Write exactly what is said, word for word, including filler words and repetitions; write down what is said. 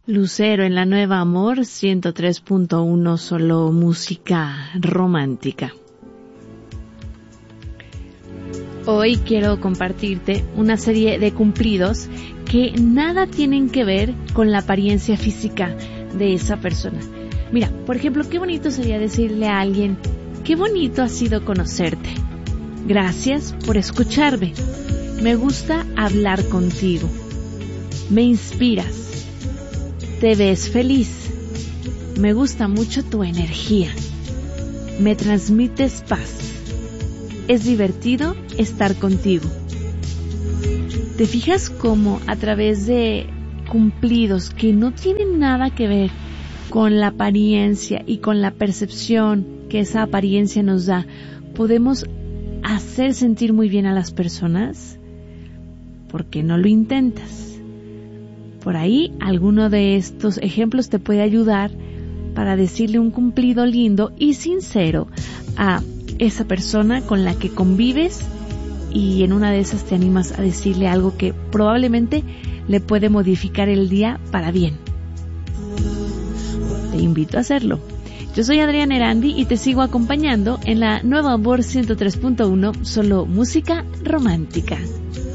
Lucero en la Nueva Amor ciento tres punto uno, solo música romántica. Hoy quiero compartirte una serie de cumplidos que nada tienen que ver con la apariencia física de esa persona. Mira, por ejemplo, qué bonito sería decirle a alguien: qué bonito ha sido conocerte. Gracias por escucharme. Me gusta hablar contigo. Me inspiras. Te ves feliz. Me gusta mucho tu energía. Me transmites paz. Es divertido estar contigo. ¿Te fijas cómo a través de cumplidos que no tienen nada que ver con la apariencia y con la percepción que esa apariencia nos da, podemos hacer sentir muy bien a las personas? ¿Por qué no lo intentas? Por ahí, alguno de estos ejemplos te puede ayudar para decirle un cumplido lindo y sincero a esa persona con la que convives, y en una de esas te animas a decirle algo que probablemente le puede modificar el día para bien. Te invito a hacerlo. Yo soy Adriana Erandi y te sigo acompañando en la Nueva Amor ciento tres punto uno, solo música romántica.